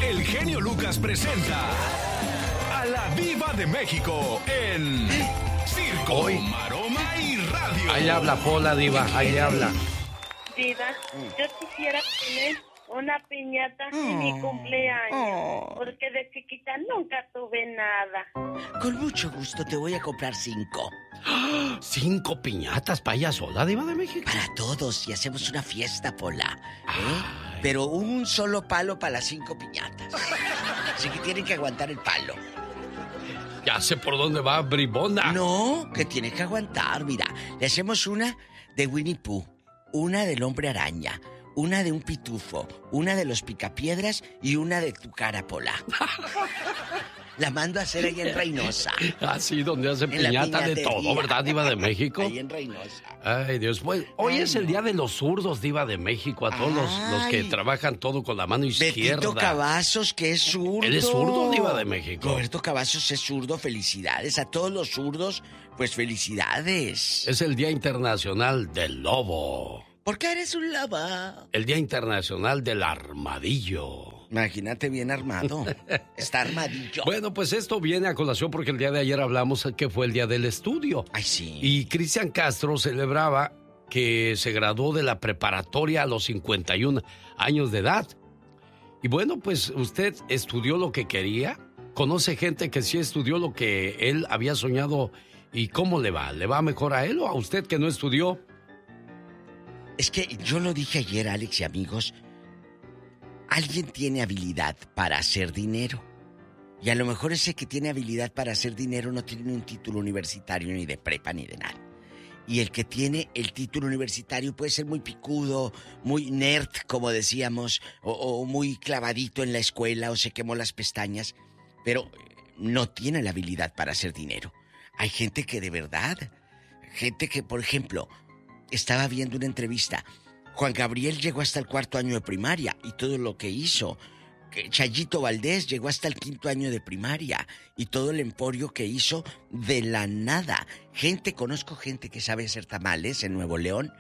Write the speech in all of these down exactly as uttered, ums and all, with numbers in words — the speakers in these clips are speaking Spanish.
el genio Lucas presenta a la Diva de México en Circo, Hoy. Maroma y Radio. Ahí habla Pola, Diva, ahí habla. Diva, yo quisiera tener una piñata en mi cumpleaños, porque de chiquita nunca tuve nada. Con mucho gusto te voy a comprar cinco. ¿Cinco piñatas para ella sola, Diva de México? Para todos, y hacemos una fiesta, Pola. ¿eh? Pero un solo palo para las cinco piñatas. Así que tienen que aguantar el palo. Ya sé por dónde va, bribona. No, que tiene que aguantar. Mira, le hacemos una de Winnie Pooh, una del Hombre Araña, una de un pitufo, una de los Picapiedras y una de tu cara, Pola. La mando a hacer ahí en Reynosa. Así, donde hacen En la piñata de piñatería. todo, ¿verdad, Diva de México? Ahí en Reynosa. Ay, Dios. Pues, hoy Ay, es el no. día de los zurdos, Diva de México. A todos los, los que Ay. trabajan todo con la mano izquierda. Betito Cavazos, que es zurdo. ¿Él es zurdo, Diva de México? Roberto Cavazos es zurdo, felicidades. A todos los zurdos, pues felicidades. Es el Día Internacional del Lobo. ¿Por qué eres un lobo? El Día Internacional del Armadillo. Imagínate bien armado. Está armadillo. Bueno, pues esto viene a colación porque el día de ayer hablamos que fue el Día del Estudio. Ay, sí. Y Cristian Castro celebraba que se graduó de la preparatoria a los cincuenta y un años de edad. Y bueno, pues usted estudió lo que quería. ¿Conoce gente que sí estudió lo que él había soñado? ¿Y cómo le va? ¿Le va mejor a él o a usted que no estudió? Es que yo lo dije ayer, Alex y amigos. Alguien tiene habilidad para hacer dinero. Y a lo mejor ese que tiene habilidad para hacer dinero no tiene un título universitario ni de prepa ni de nada. Y el que tiene el título universitario puede ser muy picudo, muy nerd, como decíamos, o, o muy clavadito en la escuela o se quemó las pestañas, pero no tiene la habilidad para hacer dinero. Hay gente que de verdad, gente que, por ejemplo, estaba viendo una entrevista. Juan Gabriel llegó hasta el cuarto año de primaria y todo lo que hizo. Chayito Valdés llegó hasta el quinto año de primaria y todo el emporio que hizo de la nada. Gente, conozco gente que sabe hacer tamales en Nuevo León.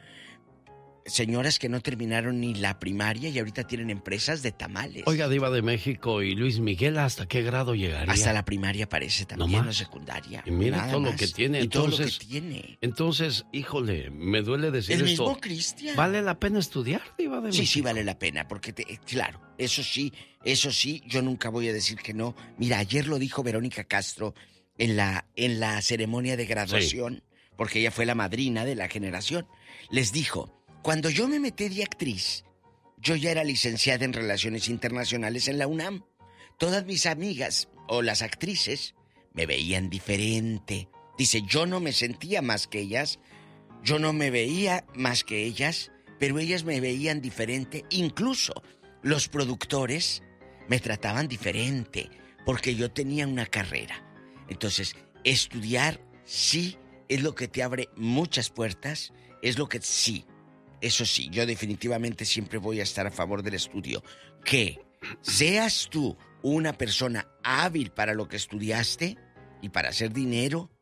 Señoras que no terminaron ni la primaria y ahorita tienen empresas de tamales. Oiga, Diva de México, y Luis Miguel, ¿hasta qué grado llegaría? Hasta la primaria parece también, ¿No no, más? secundaria. Y mire nada todo lo más. que tiene. Y Entonces, todo lo que tiene. Entonces, híjole, me duele decir El esto. mismo Cristian. ¿Vale la pena estudiar, Diva de México? Sí, sí vale la pena, porque te, claro, eso sí, eso sí, yo nunca voy a decir que no. Mira, ayer lo dijo Verónica Castro en la, en la ceremonia de graduación, sí, porque ella fue la madrina de la generación. Les dijo, cuando yo me metí de actriz, yo ya era licenciada en Relaciones Internacionales en la UNAM. Todas mis amigas, o las actrices, me veían diferente. Dice, yo no me sentía más que ellas, yo no me veía más que ellas, pero ellas me veían diferente. Incluso los productores me trataban diferente, porque yo tenía una carrera. Entonces, estudiar sí es lo que te abre muchas puertas, es lo que sí. Eso sí, yo definitivamente siempre voy a estar a favor del estudio. Que seas tú una persona hábil para lo que estudiaste y para hacer dinero.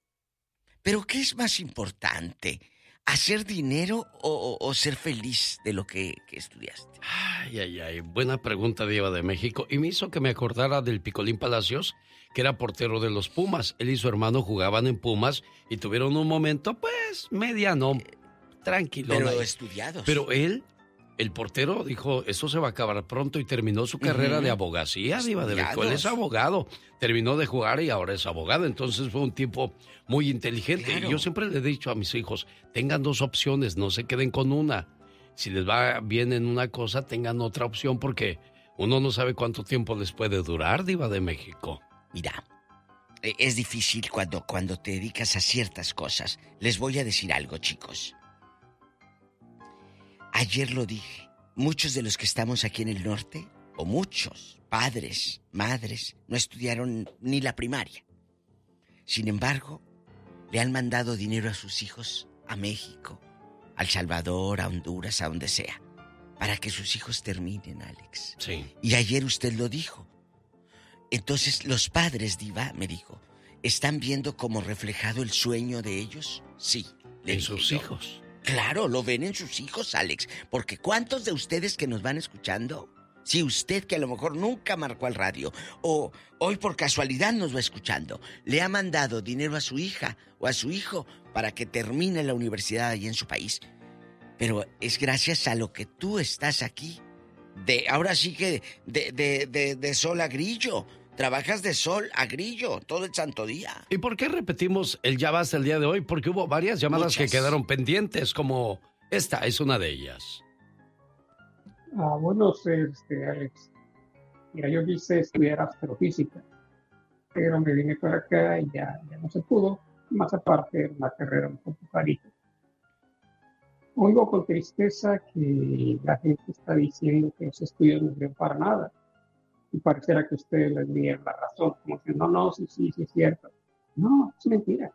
Pero ¿qué es más importante? ¿Hacer dinero o, o, o ser feliz de lo que, que estudiaste? Ay, ay, ay. Buena pregunta, Diva de México. Y me hizo que me acordara del Picolín Palacios, que era portero de los Pumas. Él y su hermano jugaban en Pumas y tuvieron un momento, pues, mediano. Tranquilo. Pero ahí. estudiados. Pero él, el portero, dijo, esto se va a acabar pronto y terminó su carrera uh-huh. de abogacía, Diva de México. Él es abogado. Terminó de jugar y ahora es abogado. Entonces fue un tipo muy inteligente. Claro. Y yo siempre le he dicho a mis hijos, tengan dos opciones, no se queden con una. Si les va bien en una cosa, tengan otra opción porque uno no sabe cuánto tiempo les puede durar, Diva de México. Mira, es difícil cuando, cuando te dedicas a ciertas cosas. Les voy a decir algo, chicos. Ayer lo dije, muchos de los que estamos aquí en el norte, o muchos padres, madres, no estudiaron ni la primaria. Sin embargo, le han mandado dinero a sus hijos a México, a El Salvador, a Honduras, a donde sea, para que sus hijos terminen, Alex. Sí. Y ayer usted lo dijo. Entonces, los padres, Diva, me dijo, ¿están viendo como reflejado el sueño de ellos? Sí. En sus hijos. Claro, lo ven en sus hijos, Alex. Porque ¿cuántos de ustedes que nos van escuchando Si usted, que a lo mejor nunca marcó al radio, o hoy por casualidad nos va escuchando, le ha mandado dinero a su hija o a su hijo para que termine la universidad allí en su país, pero es gracias a lo que tú estás aquí. De, ahora sí que de, de, de, de sol a grillo. Trabajas de sol a grillo todo el santo día. ¿Y por qué repetimos el ya basta el día de hoy? Porque hubo varias llamadas Muchas. que quedaron pendientes, como esta es una de ellas. Ah, bueno, este, Alex. Mira, yo quise estudiar astrofísica, pero me vine para acá y ya, ya no se pudo. Más aparte, era una carrera un poco carita. Oigo con tristeza que la gente está diciendo que los estudios no sirven para nada. Y pareciera que ustedes les dieron la razón, como diciendo, no, no, sí, sí, sí es cierto. No, es mentira.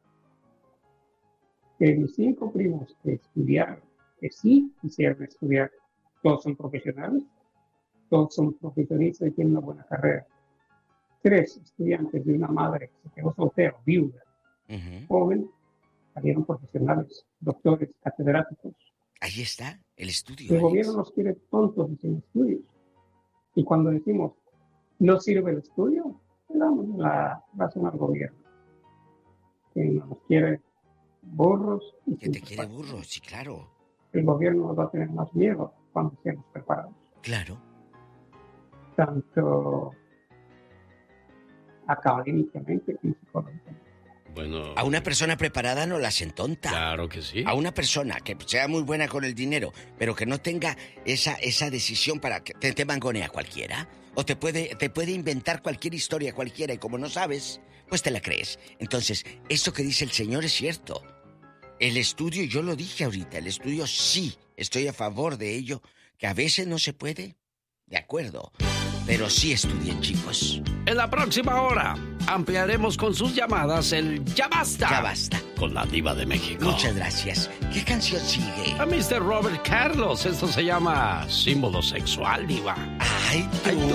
Que mis cinco primos que estudiaron, que sí quisieron estudiar, todos son profesionales, todos son profesionistas y tienen una buena carrera. Tres estudiantes de una madre que se quedó soltera, viuda, uh-huh. joven, salieron profesionales, doctores, catedráticos. Ahí está el estudio. El Alex. Gobierno nos quiere tontos y sin estudios. Y cuando decimos, no sirve el estudio, le damos la razón al gobierno. Que nos quiere burros. Y que te quiere burros, sí, claro. El gobierno nos va a tener más miedo cuando estemos preparados. Claro. Tanto académicamente como psicológicamente. Bueno, a una persona preparada no la hacen tonta. Claro que sí. A una persona que sea muy buena con el dinero, pero que no tenga esa, esa decisión para que te, te mangonea cualquiera. O te puede, te puede inventar cualquier historia cualquiera y como no sabes, pues te la crees. Entonces, esto que dice el señor es cierto. El estudio, yo lo dije ahorita, el estudio sí, estoy a favor de ello. Que a veces no se puede, de acuerdo. Pero sí estudien, chicos. En la próxima hora ampliaremos con sus llamadas el Ya Basta. Ya Basta. Con la Diva de México. Muchas gracias. ¿Qué canción sigue? A mister Robert Carlos. Esto se llama Símbolo Sexual, Diva. Ay, tú. Ay, tú.